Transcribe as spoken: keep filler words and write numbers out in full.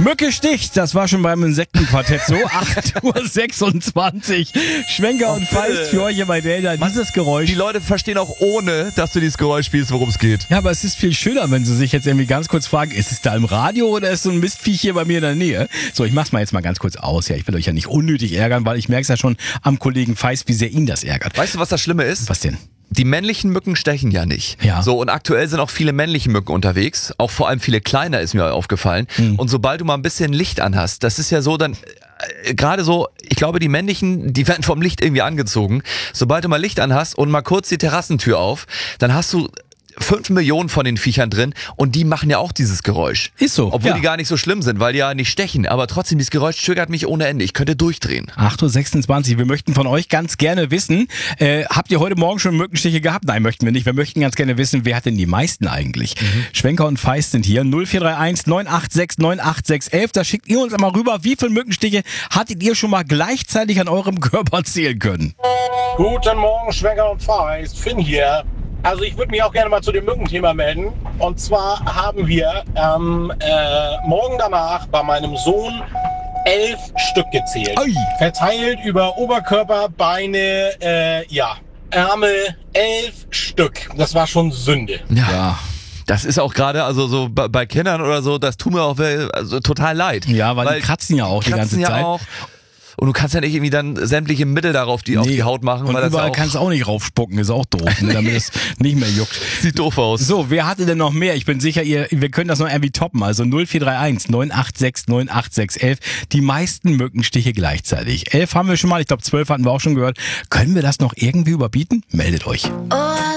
Mücke sticht, das war schon beim Insektenquartett so. acht Uhr sechsundzwanzig. Schwenker und Feist für euch hier bei Delta. Dieses Geräusch. Die Leute verstehen auch ohne, dass du dieses Geräusch spielst, worum es geht. Ja, aber es ist viel schöner, wenn sie sich jetzt irgendwie ganz kurz fragen, ist es da im Radio oder ist so ein Mistviech hier bei mir in der Nähe? So, ich mach's mal jetzt mal ganz kurz aus. Ja, ich will euch ja nicht unnötig ärgern, weil ich merke es ja schon am Kollegen Feist, wie sehr ihn das ärgert. Weißt du, was das Schlimme ist? Was denn? Die männlichen Mücken stechen ja nicht. Ja. So, und aktuell sind auch viele männliche Mücken unterwegs. Auch vor allem viele kleiner ist mir aufgefallen. Mhm. Und sobald du mal ein bisschen Licht anhast, das ist ja so, dann äh, gerade so, ich glaube, die männlichen, die werden vom Licht irgendwie angezogen. Sobald du mal Licht anhast und mal kurz die Terrassentür auf, dann hast du fünf Millionen von den Viechern drin und die machen ja auch dieses Geräusch. Ist so. Obwohl ja. die gar nicht so schlimm sind, weil die ja nicht stechen. Aber trotzdem, dieses Geräusch triggert mich ohne Ende. Ich könnte durchdrehen. acht Uhr sechsundzwanzig. Wir möchten von euch ganz gerne wissen, äh, habt ihr heute Morgen schon Mückenstiche gehabt? Nein, möchten wir nicht. Wir möchten ganz gerne wissen, wer hat denn die meisten eigentlich? Mhm. Schwenker und Feist sind hier. null vier drei eins neun acht sechs neun acht sechs eins eins. Da schickt ihr uns einmal rüber, wie viele Mückenstiche hattet ihr schon mal gleichzeitig an eurem Körper zählen können? Guten Morgen, Schwenker und Feist. Finn hier. Also ich würde mich auch gerne mal zu dem Mückenthema melden. Und zwar haben wir ähm, äh, morgen danach bei meinem Sohn elf Stück gezählt. Oi. Verteilt über Oberkörper, Beine, äh, ja, Ärmel, elf Stück. Das war schon Sünde. Ja. ja. Das ist auch gerade, also so bei, bei Kindern oder so, das tut mir auch also, total leid. Ja, weil, weil die kratzen ja auch die ganze ja Zeit. Auch. Und du kannst ja nicht irgendwie dann sämtliche Mittel darauf, die nee. auf die Haut machen. Und weil überall das auch kannst du auch nicht raufspucken, ist auch doof, ne, damit es nicht mehr juckt. Sieht doof aus. So, wer hatte denn noch mehr? Ich bin sicher, ihr, wir können das noch irgendwie toppen. Also null vier drei eins neun acht sechs neun acht sechs eins eins. Die meisten Mückenstiche gleichzeitig. elf haben wir schon mal, ich glaube zwölf hatten wir auch schon gehört. Können wir das noch irgendwie überbieten? Meldet euch. Oh.